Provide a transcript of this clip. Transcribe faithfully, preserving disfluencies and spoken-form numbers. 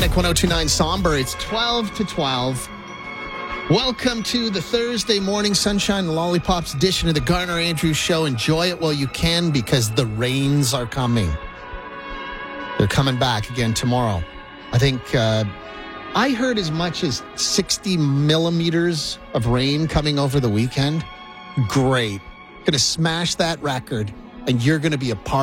Classic one oh two point nine Somber. It's twelve to twelve. Welcome to the Thursday morning sunshine and lollipops edition of the Garner Andrews Show. Enjoy it while you can because the rains are coming. They're coming back again tomorrow. I think uh, I heard as much as sixty millimeters of rain coming over the weekend. Great. Going to smash that record, and you're going to be a part